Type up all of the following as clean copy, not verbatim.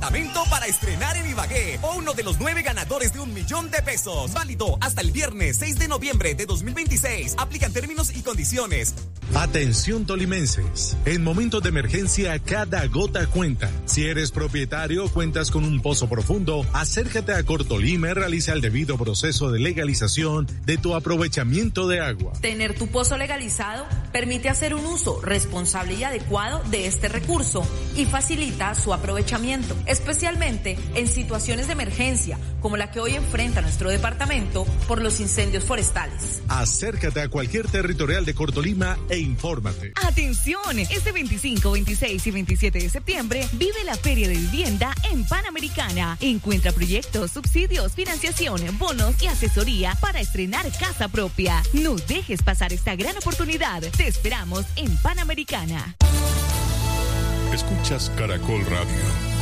Apartamento para estrenar en Ibagué o uno de los 9 ganadores de $1.000.000. Válido hasta el viernes 6 de noviembre de 2026. Aplican términos y condiciones. Atención tolimenses. En momentos de emergencia, cada gota cuenta. Si eres propietario o cuentas con un pozo profundo, acércate a Cortolima y realiza el debido proceso de legalización de tu aprovechamiento de agua. Tener tu pozo legalizado permite hacer un uso responsable y adecuado de este recurso y facilita su aprovechamiento, especialmente en situaciones de emergencia como la que hoy enfrenta nuestro departamento por los incendios forestales. Acércate a cualquier territorial de Cortolima e infórmate. Atención, este 25, 26 y 27 de septiembre vive la Feria de Vivienda en Panamericana. Encuentra proyectos, subsidios, financiación, bonos y asesoría para estrenar casa propia. No dejes pasar esta gran oportunidad. Te esperamos en Panamericana. Escuchas Caracol Radio.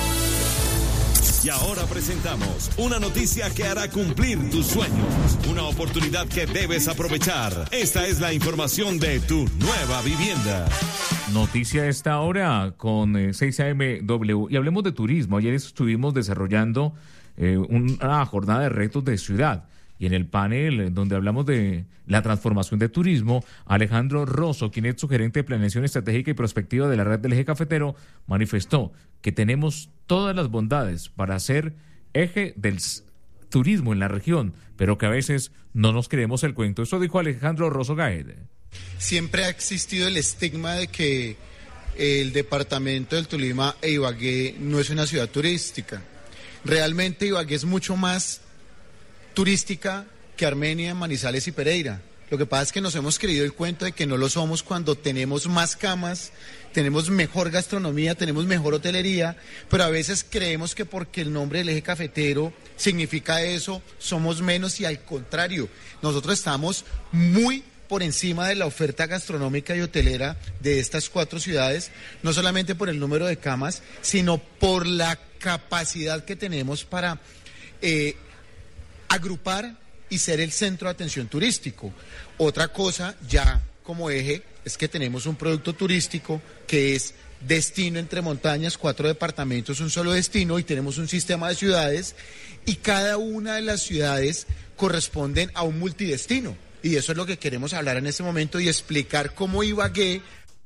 Y ahora presentamos una noticia que hará cumplir tus sueños. Una oportunidad que debes aprovechar. Esta es la información de tu nueva vivienda. Noticia a esta hora con 6AMW. Y hablemos de turismo. Ayer estuvimos desarrollando una jornada de retos de ciudad. Y en el panel donde hablamos de la transformación de turismo, Alejandro Rosso, quien es sugerente de planeación estratégica y prospectiva de la red del eje cafetero, manifestó que tenemos todas las bondades para ser eje del turismo en la región, pero que a veces no nos creemos el cuento. Eso dijo Alejandro Rosso Gaed. Siempre ha existido el estigma de que el departamento del Tolima e Ibagué no es una ciudad turística. Realmente Ibagué es mucho más turística que Armenia, Manizales y Pereira. Lo que pasa es que nos hemos creído el cuento de que no lo somos cuando tenemos más camas, tenemos mejor gastronomía, tenemos mejor hotelería, pero a veces creemos que porque el nombre del eje cafetero significa eso, somos menos, y al contrario, nosotros estamos muy por encima de la oferta gastronómica y hotelera de estas 4 ciudades, no solamente por el número de camas, sino por la capacidad que tenemos para agrupar y ser el centro de atención turístico. Otra cosa ya como eje es que tenemos un producto turístico que es destino entre montañas, 4 departamentos, un solo destino, y tenemos un sistema de ciudades y cada una de las ciudades corresponden a un multidestino, y eso es lo que queremos hablar en este momento y explicar cómo Ibagué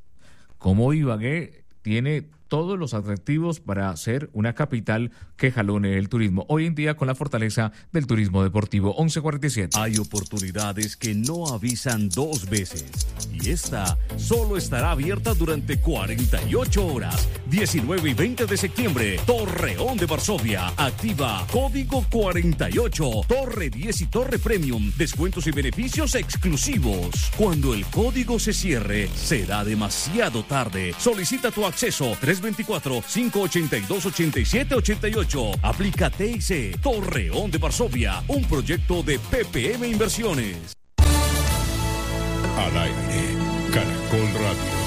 tiene todos los atractivos para ser una capital que jalone el turismo. Hoy en día con la fortaleza del turismo deportivo. 11:47. Hay oportunidades que no avisan 2 veces. Y esta solo estará abierta durante 48 horas. 19 y 20 de septiembre. Torreón de Varsovia. Activa Código 48. Torre 10 y Torre Premium. Descuentos y beneficios exclusivos. Cuando el código se cierre, será demasiado tarde. Solicita tu acceso 324-582-8788. Aplica TIC. Torreón de Varsovia, un proyecto de PPM Inversiones. Al aire, Caracol Radio.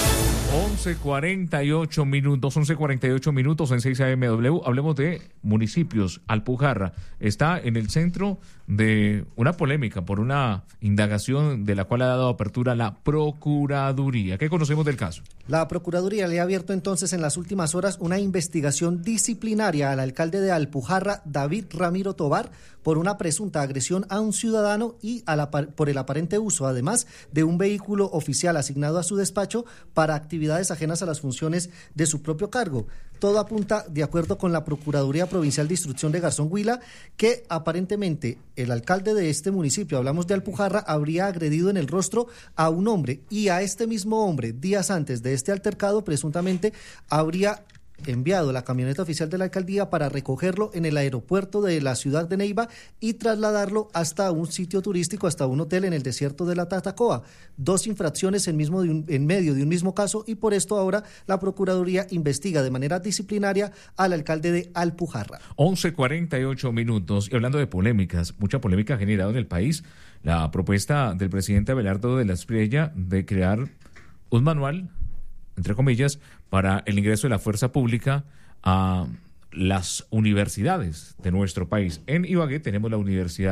11:48 minutos en 6AMW. Hablemos de municipios. Alpujarra está en el centro de una polémica por una indagación de la cual ha dado apertura la Procuraduría. ¿Qué conocemos del caso? La Procuraduría le ha abierto entonces en las últimas horas una investigación disciplinaria al alcalde de Alpujarra, David Ramiro Tobar, por una presunta agresión a un ciudadano y por el aparente uso, además, de un vehículo oficial asignado a su despacho para actividades ajenas a las funciones de su propio cargo. Todo apunta, de acuerdo con la Procuraduría Provincial de Instrucción de Garzón Huila, que aparentemente el alcalde de este municipio, hablamos de Alpujarra, habría agredido en el rostro a un hombre, y a este mismo hombre, días antes de este altercado, presuntamente habría enviado la camioneta oficial de la alcaldía para recogerlo en el aeropuerto de la ciudad de Neiva y trasladarlo hasta un sitio turístico, hasta un hotel en el desierto de la Tatacoa. 2 infracciones en medio de un mismo caso, y por esto ahora la Procuraduría investiga de manera disciplinaria al alcalde de Alpujarra. 11:48 minutos. Y hablando de polémicas, mucha polémica ha generado en el país la propuesta del presidente Abelardo de la Espriella de crear un manual, entre comillas, para el ingreso de la fuerza pública a las universidades de nuestro país. En Ibagué tenemos la Universidad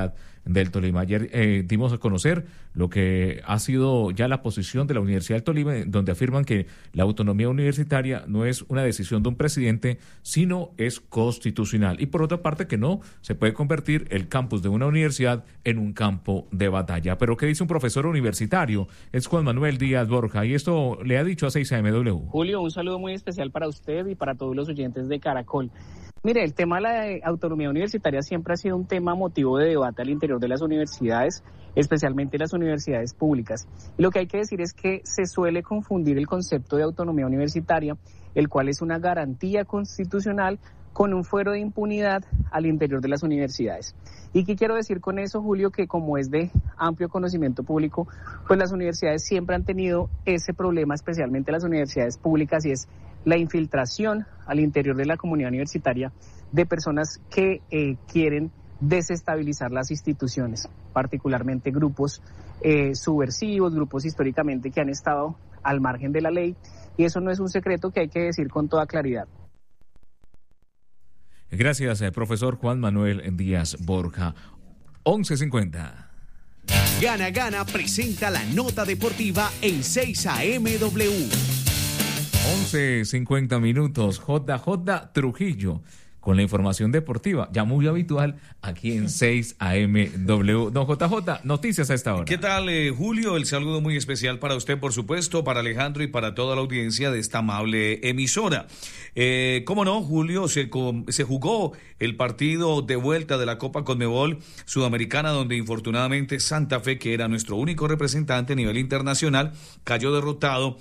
del Tolima. Ayer dimos a conocer lo que ha sido ya la posición de la Universidad del Tolima, donde afirman que la autonomía universitaria no es una decisión de un presidente, sino es constitucional. Y por otra parte, que no se puede convertir el campus de una universidad en un campo de batalla. Pero ¿qué dice un profesor universitario? Es Juan Manuel Díaz Borja, y esto le ha dicho a 6AMW. Julio, un saludo muy especial para usted y para todos los oyentes de Caracol. Mire, el tema de la autonomía universitaria siempre ha sido un tema motivo de debate al interior de las universidades, especialmente las universidades públicas. Y lo que hay que decir es que se suele confundir el concepto de autonomía universitaria, el cual es una garantía constitucional, con un fuero de impunidad al interior de las universidades. ¿Y qué quiero decir con eso, Julio? Que como es de amplio conocimiento público, pues las universidades siempre han tenido ese problema, especialmente las universidades públicas, y es la infiltración al interior de la comunidad universitaria de personas que quieren desestabilizar las instituciones, particularmente grupos subversivos, grupos históricamente que han estado al margen de la ley, y eso no es un secreto que hay que decir con toda claridad. Gracias, profesor Juan Manuel Díaz Borja. 11:50. Gana Gana presenta la nota deportiva en 6AMW. 11:50 minutos. JJ Trujillo con la información deportiva, ya muy habitual aquí en 6AMW. Don JJ, noticias a esta hora. ¿Qué tal, Julio? El saludo muy especial para usted, por supuesto, para Alejandro y para toda la audiencia de esta amable emisora. ¿Cómo no, Julio? Se jugó el partido de vuelta de la Copa Conmebol Sudamericana, donde infortunadamente Santa Fe, que era nuestro único representante a nivel internacional, cayó derrotado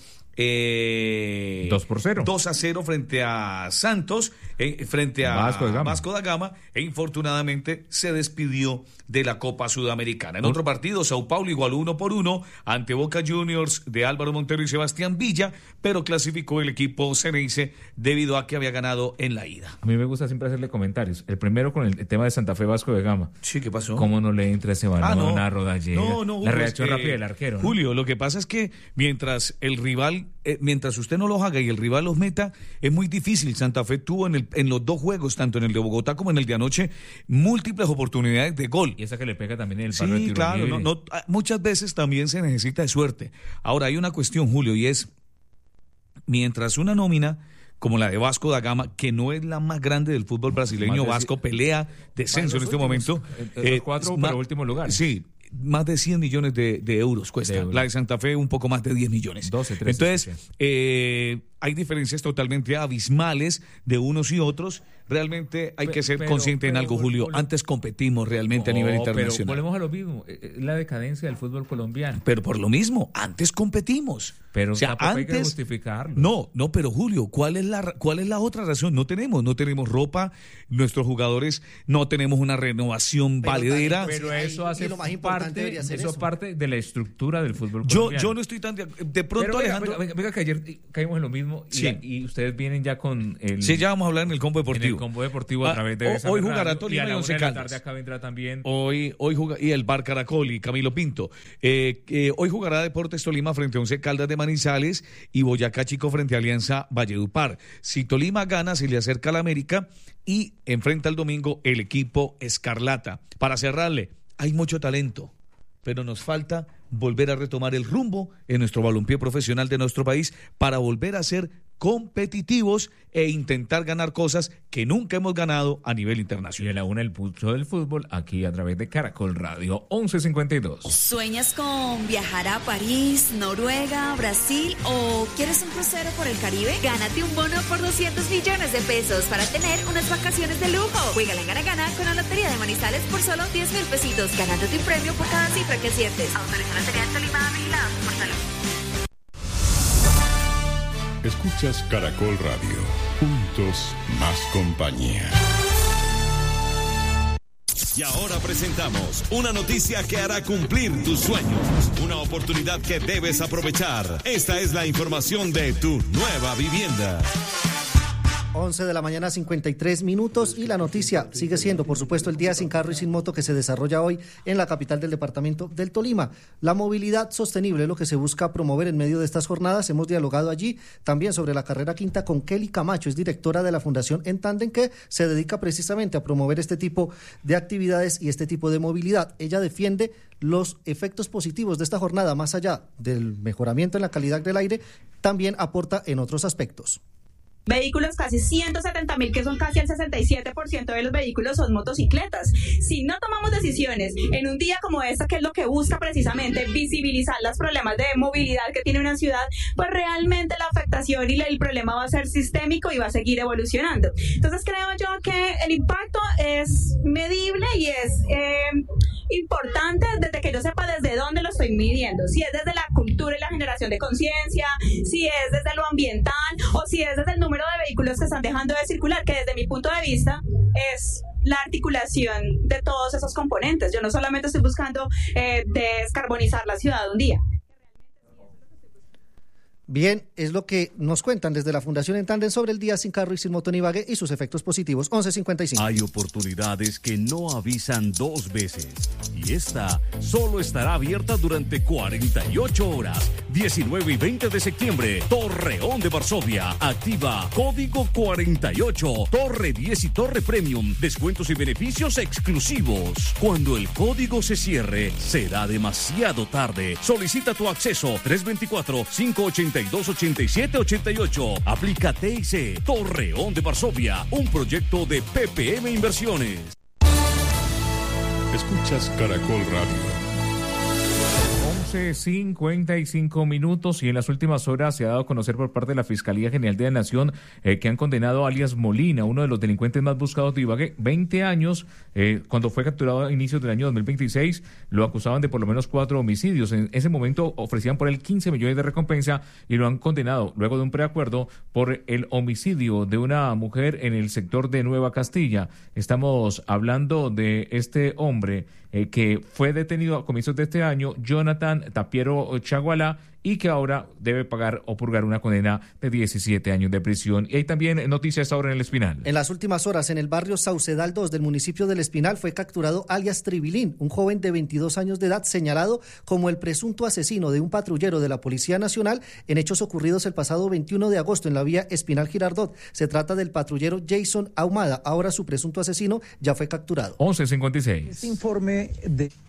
2-0. 2-0 frente a Santos, frente a Vasco da Gama, e infortunadamente se despidió de la Copa Sudamericana. En otro partido, Sao Paulo igualó 1-1 ante Boca Juniors de Álvaro Montero y Sebastián Villa, pero clasificó el equipo Ceneice debido a que había ganado en la ida. A mí me gusta siempre hacerle comentarios. El primero con el tema de Santa Fe Vasco da Gama. Sí, ¿qué pasó? ¿Cómo no le entra ese balón a Rodallega? No, la reacción rápida del arquero, ¿no? Julio, lo que pasa es que mientras el rival mientras usted no los haga y el rival los meta, es muy difícil. Santa Fe tuvo en los dos juegos, tanto en el de Bogotá como en el de anoche, múltiples oportunidades de gol. Y esa que le pega también en el palo de tiro libre. Sí, claro, muchas veces también se necesita de suerte. Ahora, hay una cuestión, Julio, y es, mientras una nómina como la de Vasco da Gama, que no es la más grande del fútbol brasileño, Vasco pelea descenso en este momento. Los cuatro para último lugar. Sí. Más de 100 millones de euros cuesta. La de Santa Fe un poco más de 10 millones. 12, 13. Entonces, hay diferencias totalmente abismales de unos y otros. Realmente hay que ser consciente en algo, Julio. Antes competimos realmente a nivel internacional. Pero volvemos a lo mismo, la decadencia del fútbol colombiano. Pero por lo mismo, antes competimos. Pero o sea, antes, hay que justificarlo. No, pero Julio, ¿cuál es la otra razón? No tenemos ropa, nuestros jugadores no tenemos una renovación valedera. Pero eso hace parte de la estructura del fútbol colombiano. Yo no estoy tan de pronto, Alejandro. Venga, que ayer caímos en lo mismo y ustedes vienen ya con el... Sí, ya vamos a hablar en el Combo Deportivo. En el Combo Deportivo a través de hoy jugará Tolima y Once Caldas. A la tarde acá vendrá también. Hoy juega, y el Bar Caracol y Camilo Pinto. Hoy jugará Deportes Tolima frente a Once Caldas de Manizales y Boyacá Chico frente a Alianza Valledupar. Si Tolima gana, se le acerca a la América y enfrenta el domingo el equipo Escarlata. Para cerrarle, hay mucho talento, pero nos falta volver a retomar el rumbo en nuestro balompié profesional de nuestro país para volver a ser competitivos e intentar ganar cosas que nunca hemos ganado a nivel internacional. Y a la una el pulso del fútbol aquí a través de Caracol Radio 11:52. ¿Sueñas con viajar a París, Noruega, Brasil o quieres un crucero por el Caribe? Gánate un bono por 200 millones de pesos para tener unas vacaciones de lujo. Juega la Gana con la Lotería de Manizales por solo 10,000 pesitos, ganándote un premio por cada cifra que aciertes. Autoriza Lotería de Tolima, vigilado por Salud. Escuchas Caracol Radio. Juntos, más compañía. Y ahora presentamos una noticia que hará cumplir tus sueños. Una oportunidad que debes aprovechar. Esta es la información de tu nueva vivienda. 11 de la mañana, 53 minutos, y la noticia sigue siendo, por supuesto, el Día Sin Carro y Sin Moto que se desarrolla hoy en la capital del departamento del Tolima. La movilidad sostenible es lo que se busca promover en medio de estas jornadas. Hemos dialogado allí también sobre la carrera quinta con Kelly Camacho, es directora de la Fundación En Tándem, que se dedica precisamente a promover este tipo de actividades y este tipo de movilidad. Ella defiende los efectos positivos de esta jornada, más allá del mejoramiento en la calidad del aire, también aporta en otros aspectos. Vehículos, casi 170.000, que son casi el 67% de los vehículos son motocicletas. Si no tomamos decisiones en un día como este, que es lo que busca precisamente visibilizar los problemas de movilidad que tiene una ciudad, pues realmente la afectación y el problema va a ser sistémico y va a seguir evolucionando. Entonces creo yo que el impacto es medible y es importante desde que yo sepa desde dónde lo estoy midiendo, si es desde la cultura y la generación de conciencia, si es desde lo ambiental o si es desde el número de vehículos que están dejando de circular, que desde mi punto de vista es la articulación de todos esos componentes. Yo no solamente estoy buscando descarbonizar la ciudad un día. Bien, es lo que nos cuentan desde la Fundación En Tándem sobre el Día Sin Carro y Sin Moto en Ibagué y sus efectos positivos. 11:55. Hay oportunidades que no avisan dos veces y esta solo estará abierta durante 48 horas. 19 y 20 de septiembre, Torreón de Varsovia. Activa Código 48, Torre 10 y Torre Premium. Descuentos y beneficios exclusivos. Cuando el código se cierre, será demasiado tarde. Solicita tu acceso 324-582-8788. Aplica TIC. Torreón de Varsovia, un proyecto de PPM Inversiones. Escuchas Caracol Radio. 11:55 minutos, y en las últimas horas se ha dado a conocer por parte de la Fiscalía General de la Nación que han condenado a alias Molina, uno de los delincuentes más buscados de Ibagué, 20 años, cuando fue capturado a inicios del año 2026, lo acusaban de por lo menos 4 homicidios. En ese momento ofrecían por él 15 millones de recompensa y lo han condenado luego de un preacuerdo por el homicidio de una mujer en el sector de Nueva Castilla. Estamos hablando de este hombre que fue detenido a comienzos de este año, Jonathan Tapiero Chagualá, y que ahora debe pagar o purgar una condena de 17 años de prisión. Y hay también noticias ahora en El Espinal. En las últimas horas, en el barrio Saucedal 2 del municipio del Espinal, fue capturado alias Tribilín, un joven de 22 años de edad señalado como el presunto asesino de un patrullero de la Policía Nacional en hechos ocurridos el pasado 21 de agosto en la vía Espinal-Girardot. Se trata del patrullero Jason Ahumada. Ahora su presunto asesino ya fue capturado. 11:56. Este informe de